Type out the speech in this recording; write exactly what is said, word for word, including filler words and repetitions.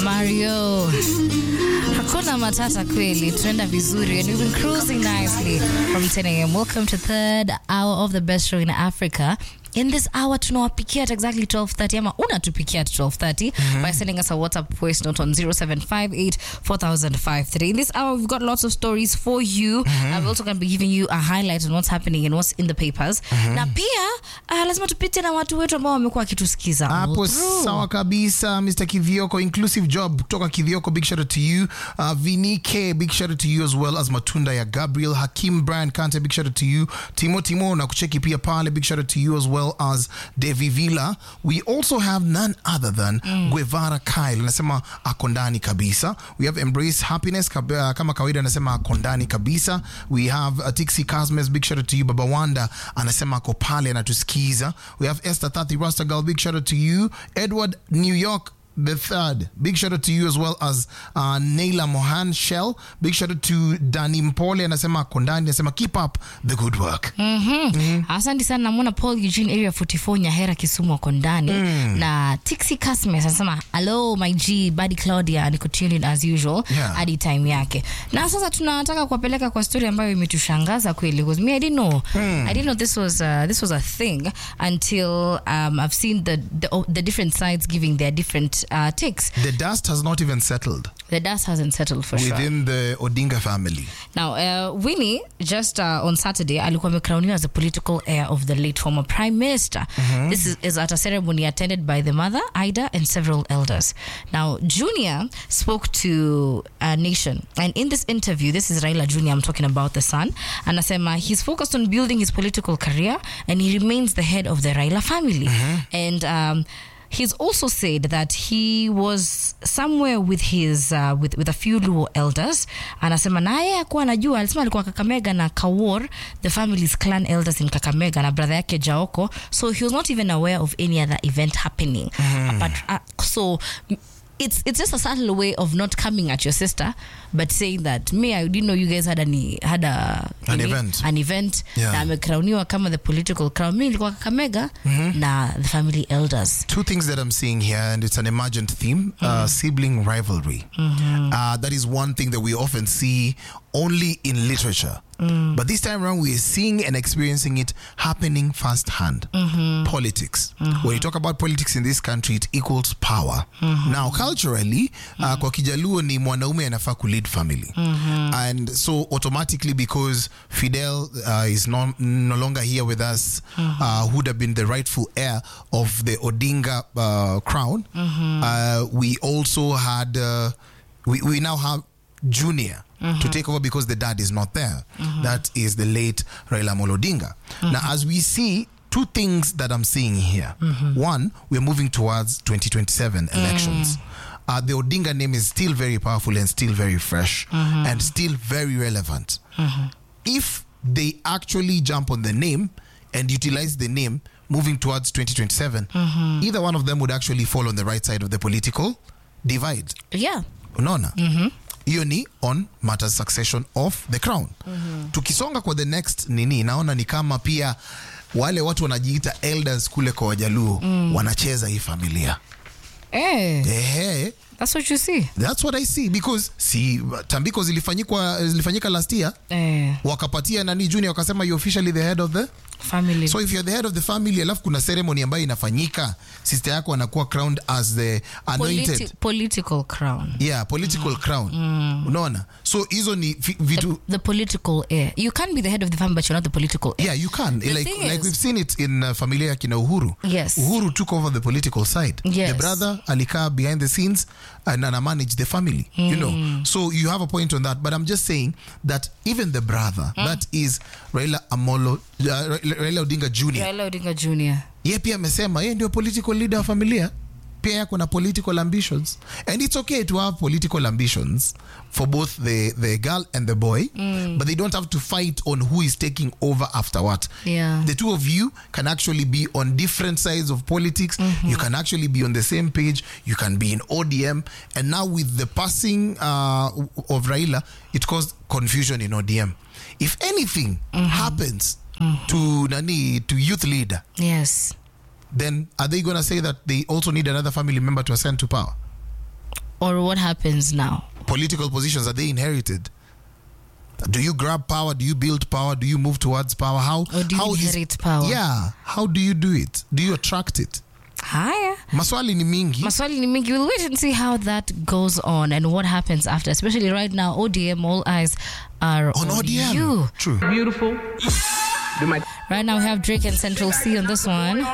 Mario. Hakuna matata kweli. Tunaenda vizuri and we've been cruising nicely from ten a.m. Welcome to third hour of the best show in Africa. In this hour, tunawapikia at exactly twelve thirty. Ama unatupikia at twelve thirty mm-hmm. by sending us a WhatsApp voice note on zero seven five eight four thousand five three. In this hour, we've got lots of stories for you. Mm-hmm. I'm also going to be giving you a highlight on what's happening and what's in the papers. Mm-hmm. Na pia, uh, lazima tupite na watu wetu ambao wamekuwa wakitusikiza. Hapo sawa kabisa, Mister Kivioko, inclusive job kutoka Kivioko, big shout out to you. Uh, Vinike, big shout out to you as well as Matunda ya Gabriel. Hakim Brian Kante, big shout out to you. Timo Timo, na kucheki pia pale, big shout out to you as well as Devi Villa. We also have none other than mm. Guevara Kyle, anasema akondani kabisa. We have Embrace Happiness, kama kawaida anasema akondani kabisa. We have uh, Tixi Cosmes, big shout out to you. Baba Wanda anasema ako pale anatusikiza. We have Esther Thati Rasta Girl, big shout out to you. Edward New York the third, big shout out to you as well as uh, Neila Mohan Shell. Big shout out to Danny Mpole, anasema kondani, anasema keep up the good work. Mhm. Mm Asante sana. Namwona Paul Eugene area forty-four Nyahera Kisumu kondani. Mm. Na Tixi Cosmes anasema hello my G Buddy Claudia, niko tuned as usual yeah. Hadi time yake. Na sasa tunataka kuwapeleka kwa story ambayo imetushangaza kweli, because me I didn't know. Mm. I didn't know this was uh, this was a thing until um, I've seen the, the the different sides giving their different Uh, takes. The dust has not even settled. The dust hasn't settled for within sure. Within the Odinga family. Now, uh, Winnie, just uh, on Saturday, alikuwa amecrowniwa as the political heir of the late former Prime Minister. Mm-hmm. This is, is at a ceremony attended by the mother, Ida, and several elders. Now, Junior spoke to a nation. And in this interview, this is Raila Junior, I'm talking about the son. Anasema, he's focused on building his political career, and he remains the head of the Raila family. Mm-hmm. And um, he's also said that he was somewhere with his uh, with with a few Luo elders. Anasema naye akuwa anajua, alisema alikuwa Kakamega na Kawor, the family's clan elders in Kakamega, na brother yake Jaoko. So he was not even aware of any other event happening. Mm. But uh, so it's it's just a subtle way of not coming at your sister, but saying that me, I didn't know you guys had any had a an any, event an event yeah. Na amecrowniwa kama the political crown. Me nilikuwa Kakamega mm-hmm. na the family elders. Two things that I'm seeing here, and it's an emergent theme, mm-hmm. uh, sibling rivalry. Mm-hmm. Uh, that is one thing that we often see only in literature. Mm. But this time around, we are seeing and experiencing it happening firsthand. Mm-hmm. Politics. Mm-hmm. When you talk about politics in this country, it equals power. Mm-hmm. Now, culturally, mm-hmm. uh, kwa Kijaluo ni mwanaume anafaa kulead family. Mm-hmm. And so automatically, because Fidel uh, is no, no longer here with us, mm-hmm. uh, who would have been the rightful heir of the Odinga uh, crown, mm-hmm. uh, we also had, uh, we, we now have Junior. Mm-hmm. to take over because the dad is not there. Mm-hmm. That is the late Raila Amolo Odinga. Mm-hmm. Now, as we see, two things that I'm seeing here. Mm-hmm. One, we're moving towards twenty twenty-seven elections. Mm. Uh, the Odinga name is still very powerful and still very fresh, mm-hmm. and still very relevant. Mm-hmm. If they actually jump on the name and utilize the name moving towards twenty twenty-seven, mm-hmm. either one of them would actually fall on the right side of the political divide. Yeah. Unaona? Mm-hmm. Hiyo ni on matters succession of the crown. Mm-hmm. Tukisonga kwa the next nini, naona ni kama pia wale watu wanajiita elders kule kwa Wajaluo mm. wanacheza hii familia. Eh. Eh. That's what you see. That's what I see, because si tambiko zilifanyika zilifanyika last year. Eh. Wakapatia nani Junior wakasema you officially the head of the family. So if you're the head of the family, alafu kuna ceremony ambayo inafanyika, sister yako anakuwa crowned as the anointed Politi- political crown. Yeah, political mm. crown. Mm. Unaona? So hizo ni vitu the, the political heir. You can be the head of the family, but you're not the political heir. Yeah, you can. The like like is, we've seen it in uh, familia kina Uhuru. Yes. Uhuru took over the political side. Yes. The brother alikaa behind the scenes and, and managed the family. Mm. You know. So you have a point on that, but I'm just saying that even the brother, mm. that is Raila Amolo uh, Raila Odinga Junior. Raila Odinga Junior. Yeye pia amesema yeye ndio political leader wa familia. Pia yako na political ambitions. And it's okay to have political ambitions for both the, the girl and the boy, mm. but they don't have to fight on who is taking over after what. Yeah. The two of you can actually be on different sides of politics. Mm-hmm. You can actually be on the same page. You can be in O D M. And now with the passing uh, of Raila, it caused confusion in O D M. If anything mm-hmm. happens mm-hmm. to Nani, to youth leader, yes, then are they going to say that they also need another family member to ascend to power? Or what happens now? Political positions, are they inherited? Do you grab power? Do you build power? Do you move towards power? How? Or do you how inherit is, power? Yeah. How do you do it? Do you attract it? Haya. Maswali ni mingi. Maswali ni mingi. We'll wait and see how that goes on and what happens after. Especially right now, O D M, all eyes are on, On O D M. you. True. Beautiful. Right now, we have Drake and Central C on this one.